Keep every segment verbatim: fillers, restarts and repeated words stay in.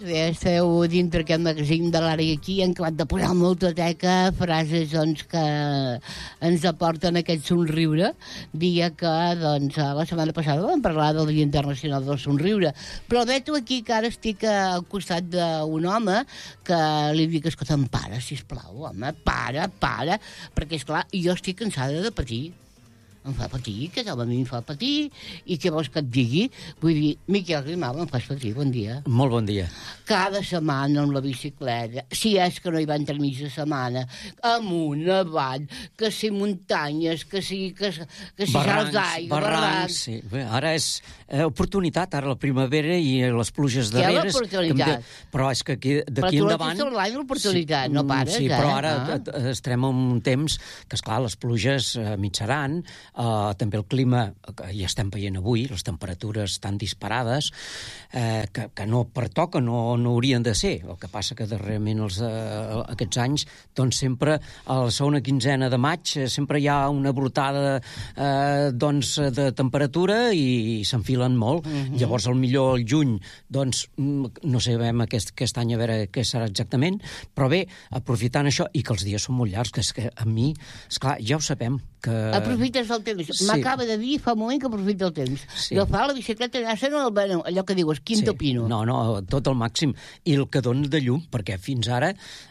Bé, esteu dintre aquest magazín de l'àrea aquí, han acabat de posar molta teca, frases doncs, que ens aporten aquest somriure. Dia que doncs, la setmana passada vam parlar del Dia Internacional del Somriure. Però veig aquí que ara estic al costat d'un home que li dic, escolta'm, para, sisplau, home, para, para, perquè, esclar, jo estic cansada de patir. Em fa patir, que home a mi em fa patir, i què vols que et digui? Vull dir, Miquel Grimau, em fas patir, bon dia. Molt bon dia. Cada setmana amb la bicicleta, si és que no hi va entre mitja setmana, amunt, avall, que si muntanyes, que si, que, que si barrancs, salts d'aigua, barrancs, barrancs. Sí. Bé, ara és eh, oportunitat, ara la primavera i les pluges Què darreres. l'oportunitat? De... Però és que aquí, d'aquí però tu endavant... Però tu l'any l'oportunitat, sí, no pares, sí, eh? però ara ah. estarem en un temps que, esclar, les pluges eh, mitjaran, Uh, també el clima, que ja estem veient avui, les temperatures estan disparades, eh, que, que no pertoca, no, no haurien de ser. El que passa que darrerament els, uh, aquests anys, doncs sempre a la segona quinzena de maig eh, sempre hi ha una brotada eh, doncs, de temperatura i, i s'enfilen molt. Mm-hmm. Llavors, al millor el juny, doncs no sabem aquest, aquest any a veure què serà exactament, però bé, aprofitant això, i que els dies són molt llargs, que és que a mi, esclar, ja ho sabem, que... Aprofites el temps. Sí. M'acaba de dir fa un moment que aprofita el temps. Sí. Agafar la bicicleta i anar-se'n allò que dius, quinto sí. pino. No, no, tot al màxim. I el que dona de llum, perquè fins ara,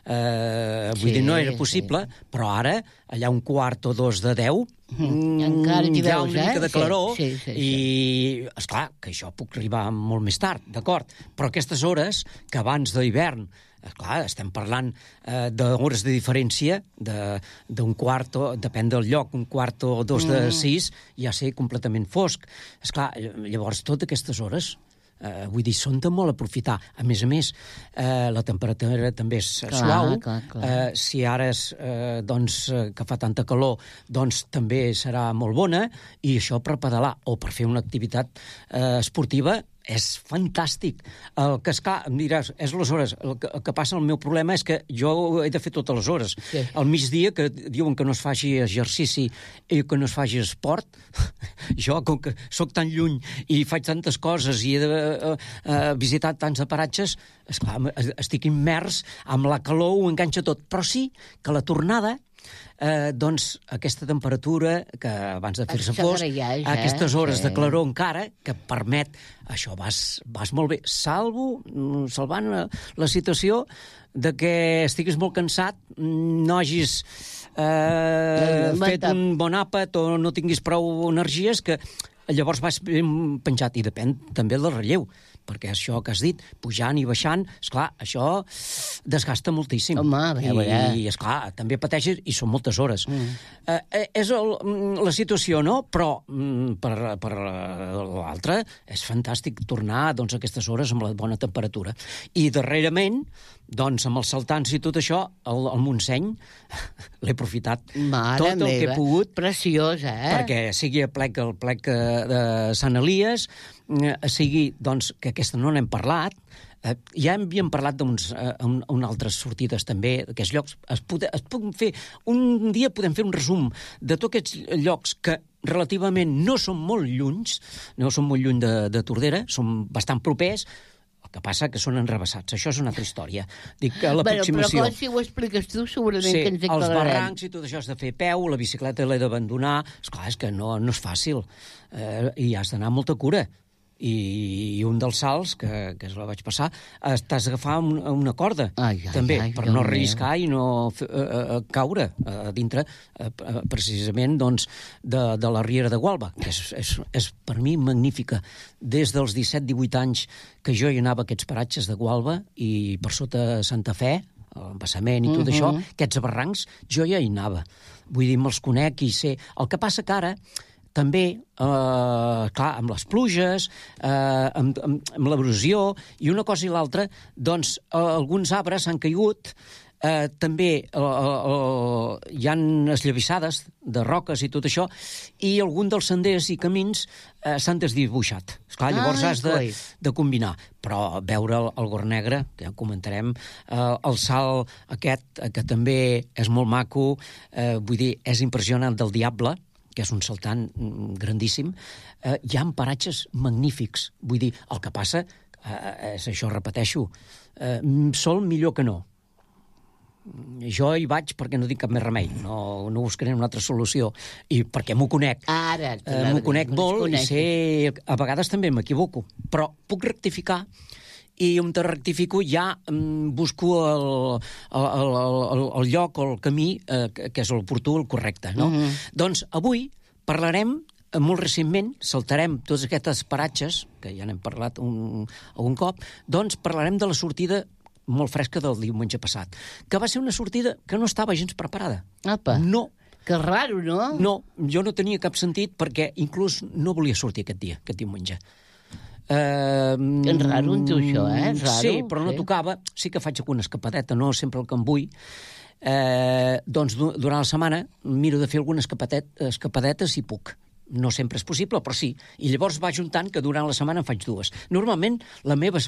eh, vull sí, dir, no era possible, sí. però ara, allà un quart o dos de deu, mm, encara hi hi ha veus, una mica eh? de claror, sí, sí, sí, i, sí. esclar, que això puc arribar molt més tard, d'acord, però aquestes hores, que abans de l'hivern, clar, estem parlant eh, d'hores de diferència, d'un quart, o, depèn del lloc, un quart o dos de mm. sis, ja sé, completament fosc. Esclar, llavors, totes aquestes hores, eh, vull dir, són de molt aprofitar. A més a més, eh, la temperatura també és clar, suau. Clar, clar. Eh, si ara és, eh, doncs, que fa tanta calor, doncs també serà molt bona, i això per pedalar o per fer una activitat eh, esportiva és fantàstic. El que, esclar, em diràs, és les hores. El que, el que passa, el meu problema és que jo he de fer totes les hores. Sí. Al migdia, que diuen que no es faci exercici i que no es faci esport, jo, com que sóc tan lluny i faig tantes coses i he de uh, uh, visitar tants aparatges, esclar, estic immers amb la calor, ho enganxa tot. Però sí que la tornada, Eh, doncs aquesta temperatura que abans de fer-se fosc, eh? aquestes hores sí. de claror encara, que permet, això vas, vas molt bé, salvo, salvant la, la situació de que estiguis molt cansat, no hagis eh, fet un bon àpat o no tinguis prou energies, que llavors vas ben penjat, i depèn també del relleu, perquè això que has dit, pujant i baixant, esclar, això desgasta moltíssim. Home, a veure... I, esclar, també pateixes, i són moltes hores. Mm. Eh, és el, la situació, no? Però per, per l'altra és fantàstic tornar doncs, a aquestes hores amb la bona temperatura. I darrerament, doncs, amb els saltants i tot això, el, el Montseny l'he aprofitat Mare tot el meva. que he pogut. Preciós, eh? Perquè sigui a plec, el plec de Sant Elies, sigui, doncs, que aquesta no n'hem parlat, eh, ja havíem parlat d'uns eh, un, un altres sortides també, d'aquests llocs. Es, pode, es poden fer, un dia podem fer un resum de tots aquests llocs que relativament no són molt llunys, no són molt lluny de, de Tordera, són bastant propers. El que passa que són enrebaçats. Això és una altra història. Dic que l'aproximació... Bueno, però si ho expliques tu, segurament sí, que ens aclararem. Els barrancs i tot això has de fer peu, la bicicleta l'he d'abandonar. Esclar, és que no, no és fàcil. Eh, I has d'anar amb molta cura. I, i un dels salts, que, que es la vaig passar, t'has d'agafar una, una corda, ai, ai, també, ai, per no arriscar i no uh, uh, caure uh, dintre, uh, precisament, doncs, de, de la Riera de Gualba, que és, és, és per mi magnífica. Des dels disset divuit anys que jo hi anava a aquests paratges de Gualba i per sota Santa Fe, l'embassament i tot uh-huh. això, aquests barrancs, jo ja hi anava. Vull dir, me'ls conec i sé. El que passa que ara també, eh, clar, amb les pluges, eh, amb, amb, amb l'erosió, i una cosa i l'altra, doncs eh, alguns arbres han caigut, eh, també eh, eh, hi ha esllavissades de roques i tot això, i algun dels senders i camins eh, s'han desdibuixat. Esclar, llavors Ai, has de, de combinar. Però veure el, el Gorg Negre, que ja ho comentarem, eh, el salt aquest, eh, que també és molt maco, eh, vull dir, és impressionant, del Diable, que és un saltant grandíssim, eh, hi ha paratges magnífics. Vull dir, el que passa, eh, és això, repeteixo, eh, sol millor que no. Jo hi vaig perquè no tinc cap més remei, no, no buscaré una altra solució, i perquè m'ho conec. Ara, eh, m'ho conec molt i sé, a vegades també m'equivoco, però puc rectificar, i on te rectifico ja mm, busco el, el, el, el, el lloc o el camí eh, que és l'oportú, el correcte, no? Mm-hmm. Doncs avui parlarem, molt recentment, saltarem tots aquests paratges, que ja n'hem parlat un, algun cop, doncs parlarem de la sortida molt fresca del diumenge passat, que va ser una sortida que no estava gens preparada. Apa. No. Que raro, no? No, jo no tenia cap sentit perquè inclús no volia sortir aquest dia, aquest diumenge. Uh, és raro en tu, això, eh? És raro, sí, però no sí. tocava. Sí que faig alguna escapadeta, no sempre el que em vull. Uh, doncs durant la setmana miro de fer algunes escapadetes si puc. No sempre és possible, però sí. I llavors va juntant que durant la setmana en faig dues. Normalment la meva és